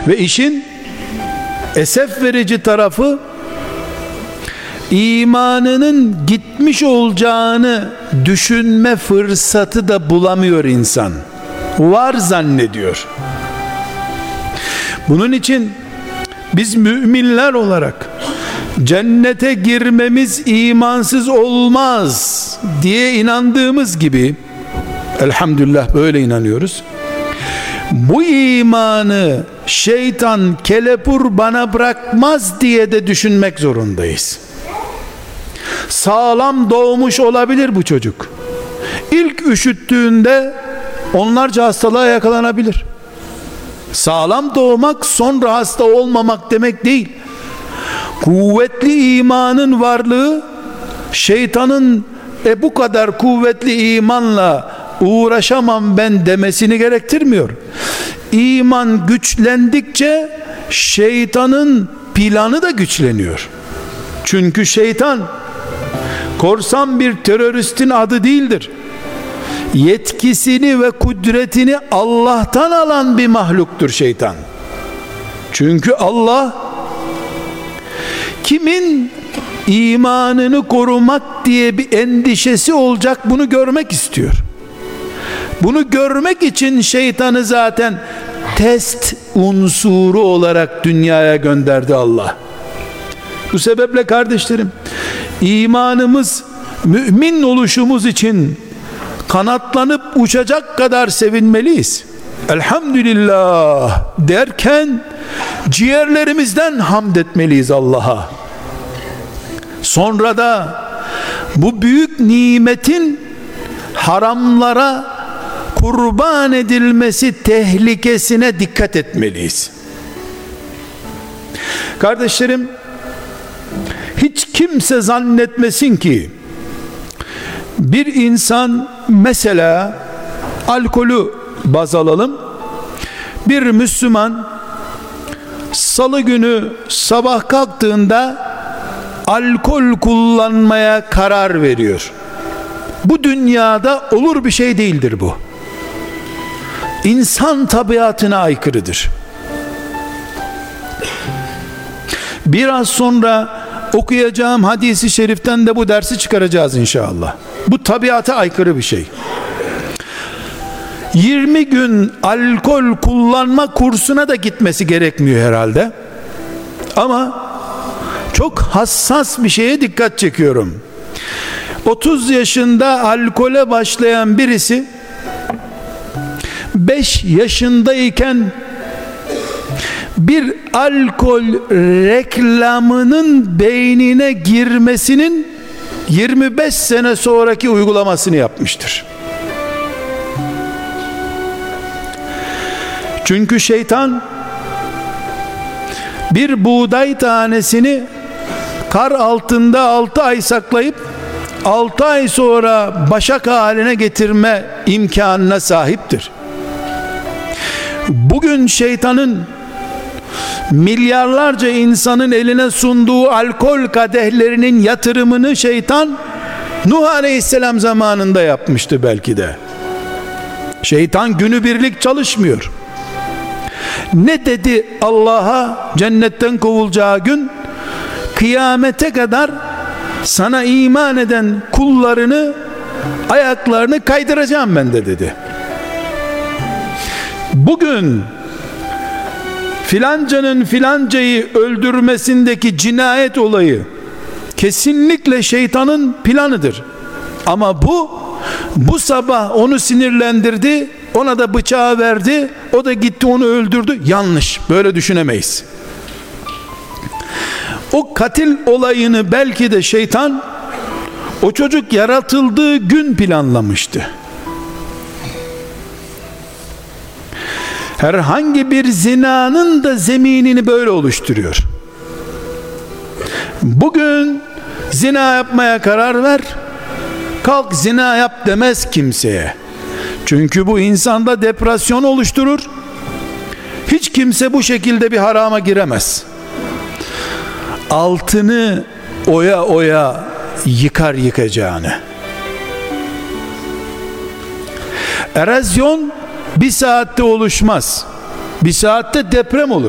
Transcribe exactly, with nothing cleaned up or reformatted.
Ve işin esef verici tarafı, imanının gitmiş olacağını düşünme fırsatı da bulamıyor insan. Var zannediyor. Bunun için biz müminler olarak cennete girmemiz imansız olmaz diye inandığımız gibi, elhamdülillah böyle inanıyoruz, bu imanı şeytan kelepur bana bırakmaz diye de düşünmek zorundayız. Sağlam doğmuş olabilir bu çocuk. İlk üşüttüğünde onlarca hastalığa yakalanabilir. Sağlam doğmak sonra hasta olmamak demek değil. Kuvvetli imanın varlığı şeytanın e bu kadar kuvvetli imanla uğraşamam ben demesini gerektirmiyor. İman güçlendikçe şeytanın planı da güçleniyor. Çünkü şeytan korsan bir teröristin adı değildir. Yetkisini ve kudretini Allah'tan alan bir mahluktur şeytan. Çünkü Allah kimin imanını korumak diye bir endişesi olacak, bunu görmek istiyor. Bunu görmek için şeytanı zaten test unsuru olarak dünyaya gönderdi Allah. Bu sebeple kardeşlerim, imanımız, mümin oluşumuz için kanatlanıp uçacak kadar sevinmeliyiz. Elhamdülillah derken ciğerlerimizden hamd etmeliyiz Allah'a. Sonra da bu büyük nimetin haramlara kurban edilmesi tehlikesine dikkat etmeliyiz. Kardeşlerim, hiç kimse zannetmesin ki bir insan, mesela alkolü baz alalım, bir Müslüman salı günü sabah kalktığında alkol kullanmaya karar veriyor. Bu dünyada olur bir şey değildir bu. İnsan tabiatına aykırıdır. Biraz sonra okuyacağım hadisi şeriften de bu dersi çıkaracağız inşallah. Bu tabiata aykırı bir şey. yirmi gün alkol kullanma kursuna da gitmesi gerekmiyor herhalde. Ama çok hassas bir şeye dikkat çekiyorum. otuz yaşında alkole başlayan birisi beş yaşındayken bir alkol reklamının beynine girmesinin yirmi beş sene sonraki uygulamasını yapmıştır. Çünkü şeytan bir buğday tanesini kar altında altı ay saklayıp altı ay sonra başak haline getirme imkanına sahiptir. Bugün şeytanın milyarlarca insanın eline sunduğu alkol kadehlerinin yatırımını şeytan Nuh Aleyhisselam zamanında yapmıştı belki de. Şeytan günübirlik çalışmıyor. Ne dedi Allah'a cennetten kovulacağı gün? Kıyamete kadar sana iman eden kullarını ayaklarını kaydıracağım ben de dedi. Bugün filancanın filancayı öldürmesindeki cinayet olayı kesinlikle şeytanın planıdır. Ama bu bu sabah onu sinirlendirdi, ona da bıçağı verdi, o da gitti onu öldürdü. Yanlış, böyle düşünemeyiz. O katil olayını belki de şeytan o çocuk yaratıldığı gün planlamıştı. Herhangi bir zinanın da zeminini böyle oluşturuyor. Bugün zina yapmaya karar ver, kalk zina yap demez kimseye. Çünkü bu insanda depresyon oluşturur. Hiç kimse bu şekilde bir harama giremez. Altını oya oya yıkar yıkacağını. Erozyon bir saatte oluşmaz. Bir saatte deprem olur.